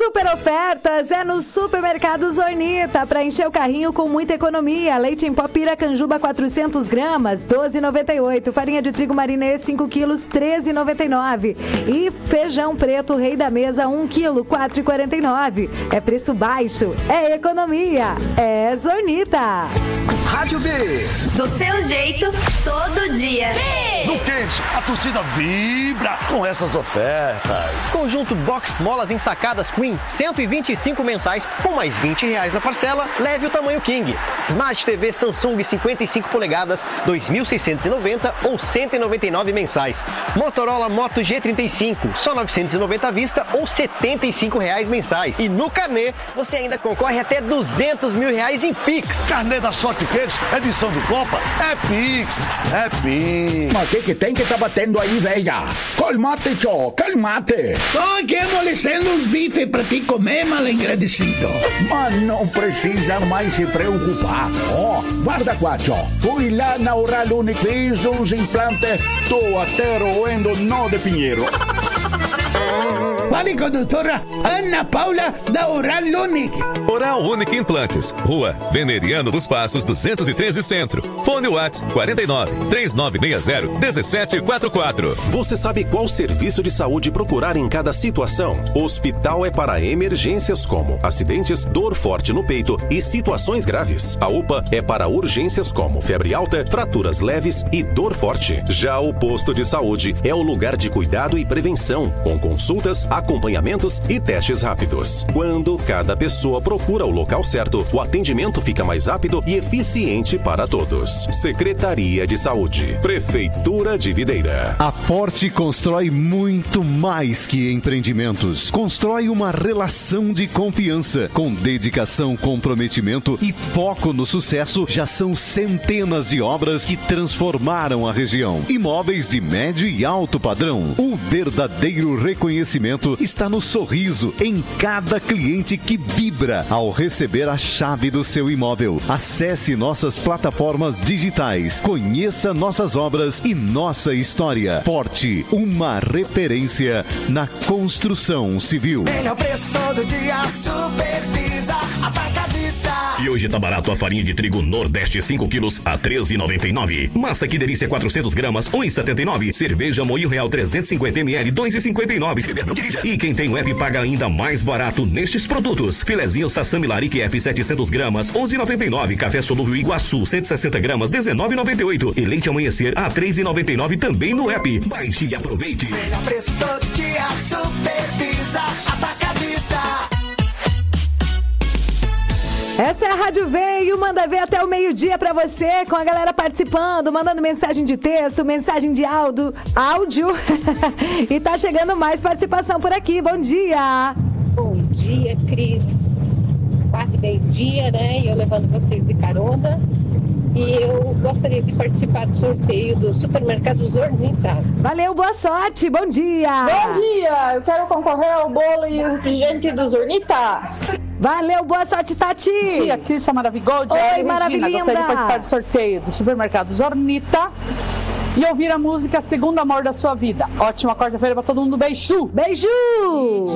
Super ofertas é no Supermercado Zornita, para encher o carrinho com muita economia. Leite em pó Piracanjuba 400 gramas, 12,98. Farinha de trigo marinê 5 quilos, 13,99. E feijão preto Rei da Mesa 1 quilo, 4,49. É preço baixo, é economia, é Zornita. Rádio B. Do seu jeito, todo dia. No quente, a torcida vibra com essas ofertas. Conjunto Box Molas ensacadas Queen, 125 mensais, com mais R$20 na parcela, leve o tamanho King. Smart TV Samsung 55 polegadas, 2.690 ou 199 mensais. Motorola Moto G35, só 990 à vista ou R$75 mensais. E no carnê, você ainda concorre até R$200 mil em Pix. Carnê da Sorte Queiros, edição do Copa, é Pix, é Pix. Mas o que tem que tá batendo aí, velha? Calmate, tio, calmate. Tô aqui amolecendo uns bifes pra te comer, mal agradecido. Mas não precisa mais se preocupar. Ó, guarda qua, tio. Fui lá na Oral Unique, fiz uns implantes, tô até roendo nó de pinheiro. Fale com a doutora Ana Paula da Oral Unique. Oral Unique Implantes, Rua Veneriano dos Passos 213 Centro. Fone WhatsApp 49 3960 1744. Você sabe qual serviço de saúde procurar em cada situação? O hospital é para emergências como acidentes, dor forte no peito e situações graves. A UPA é para urgências como febre alta, fraturas leves e dor forte. Já o posto de saúde é o lugar de cuidado e prevenção, com consultas, acompanhamentos e testes rápidos. Quando cada pessoa procura o local certo, o atendimento fica mais rápido e eficiente para todos. Secretaria de Saúde, Prefeitura de Videira. A Forte constrói muito mais que empreendimentos. Constrói uma relação de confiança. Com dedicação, comprometimento e foco no sucesso, já são centenas de obras que transformaram a região. Imóveis de médio e alto padrão. O verdadeiro reconhecimento está no sorriso em cada cliente que vibra ao receber a chave do seu imóvel. Acesse nossas plataformas digitais, conheça nossas obras e nossa história. Forte, uma referência na construção civil. Melhor preço todo dia, Supervisa Atacadista. E hoje tá barato a farinha de trigo Nordeste 5 quilos a R$13,99. Massa que delícia 400 gramas, R$1,79. Cerveja Moinho Real 350 ml, R$2,59. E quem tem o app paga ainda mais barato nestes produtos. Filezinho Sassami Larique F 700 gramas, R$11,99. Café solúvel Iguaçu 160 gramas, R$19,98. E leite amanhecer a R$3,99 também no app. Baixe e aproveite. Melhor preço todo dia, Supervisa Atacadista. Essa é a Rádio V e o Manda Ver até o meio-dia pra você, com a galera participando, mandando mensagem de texto, mensagem de áudio. E tá chegando mais participação por aqui. Bom dia! Bom dia, Cris. Quase meio-dia, né? E eu levando vocês de carona. E eu gostaria de participar do sorteio do Supermercado Zornita. Valeu, boa sorte, bom dia! Bom dia, eu quero concorrer ao bolo e o refrigerante do Zornita. Valeu, boa sorte, Tati! Bom dia, Cris, Maravigold. Oi, maravilhosa! Gostaria de participar do sorteio do Supermercado Zornita e ouvir a música Segundo Amor da Sua Vida. Ótima quarta-feira pra todo mundo, beijo! Beijo!